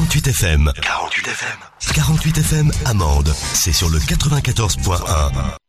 48 FM. 48 FM. 48 FM Amande. C'est sur le 94.1.